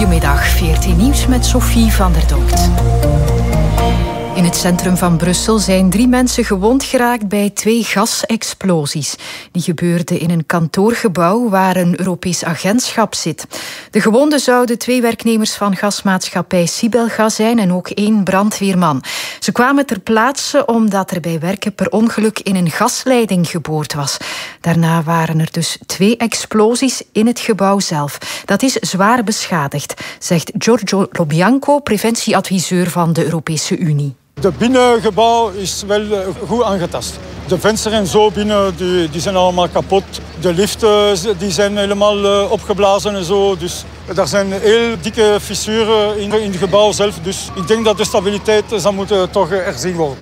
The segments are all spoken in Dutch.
Goedemiddag, VRT Nieuws met Sophie van der Dokt. In het centrum van Brussel zijn 3 mensen gewond geraakt bij 2 gasexplosies. Die gebeurden in een kantoorgebouw waar een Europees agentschap zit. De gewonden zouden 2 werknemers van gasmaatschappij Sibelgas zijn en ook 1 brandweerman. Ze kwamen ter plaatse omdat er bij werken per ongeluk in een gasleiding geboord was. Daarna waren er dus 2 explosies in het gebouw zelf. Dat is zwaar beschadigd, zegt Giorgio Lobianco, preventieadviseur van de Europese Unie. Het binnengebouw is wel goed aangetast. De vensters en zo binnen die zijn allemaal kapot. De liften die zijn helemaal opgeblazen en zo. Dus er zijn heel dikke fissuren in het gebouw zelf. Dus ik denk dat de stabiliteit zal moeten toch herzien worden.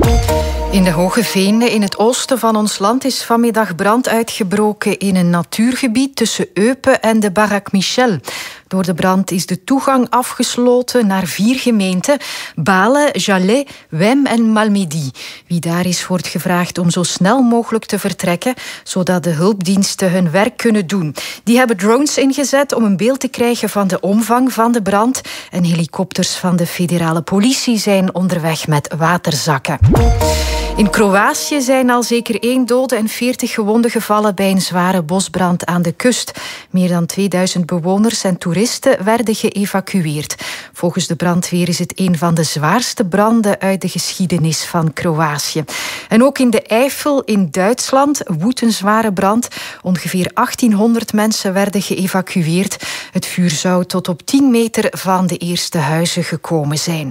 In de Hoge Veenden in het oosten van ons land is vanmiddag brand uitgebroken in een natuurgebied tussen Eupen en de Barak Michel. Door de brand is de toegang afgesloten naar 4 gemeenten: Balen, Jalais, Wem en Malmedy. Wie daar is, wordt gevraagd om zo snel mogelijk te vertrekken, zodat de hulpdiensten hun werk kunnen doen. Die hebben drones ingezet om een beeld te krijgen van de omvang van de brand. En helikopters van de federale politie zijn onderweg met waterzakken. In Kroatië zijn al zeker 1 dode en 40 gewonden gevallen bij een zware bosbrand aan de kust. Meer dan 2000 bewoners en toeristen werden geëvacueerd. Volgens de brandweer is het een van de zwaarste branden uit de geschiedenis van Kroatië. En ook in de Eifel in Duitsland woedt een zware brand. Ongeveer 1800 mensen werden geëvacueerd. Het vuur zou tot op 10 meter van de eerste huizen gekomen zijn.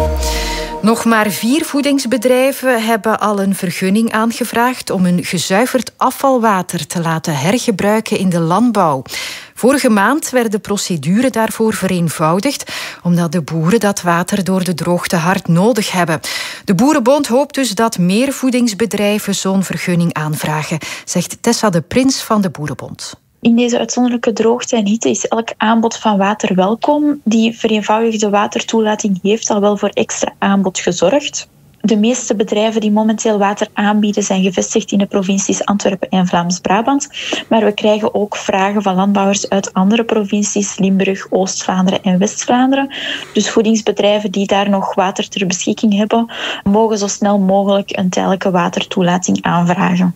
Nog maar 4 voedingsbedrijven hebben al een vergunning aangevraagd om hun gezuiverd afvalwater te laten hergebruiken in de landbouw. Vorige maand werd de procedure daarvoor vereenvoudigd, omdat de boeren dat water door de droogte hard nodig hebben. De Boerenbond hoopt dus dat meer voedingsbedrijven zo'n vergunning aanvragen, zegt Tessa de Prins van de Boerenbond. In deze uitzonderlijke droogte en hitte is elk aanbod van water welkom. Die vereenvoudigde watertoelating heeft al wel voor extra aanbod gezorgd. De meeste bedrijven die momenteel water aanbieden zijn gevestigd in de provincies Antwerpen en Vlaams-Brabant. Maar we krijgen ook vragen van landbouwers uit andere provincies, Limburg, Oost-Vlaanderen en West-Vlaanderen. Dus voedingsbedrijven die daar nog water ter beschikking hebben, mogen zo snel mogelijk een tijdelijke watertoelating aanvragen.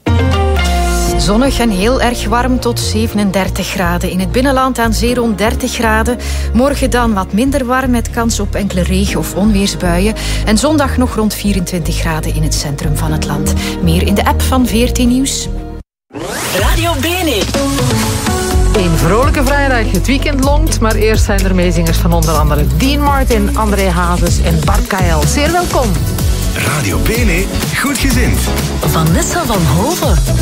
Zonnig en heel erg warm tot 37 graden. In het binnenland aan zee rond 30 graden. Morgen dan wat minder warm met kans op enkele regen- of onweersbuien. En zondag nog rond 24 graden in het centrum van het land. Meer in de app van VRT Nieuws. Radio Bene. Een vrolijke vrijdag. Het weekend longt, maar eerst zijn er meezingers van onder andere Dean Martin, André Hazes en Bart Kael. Zeer welkom. Radio Bene, goed gezind. Vanessa van Hoven.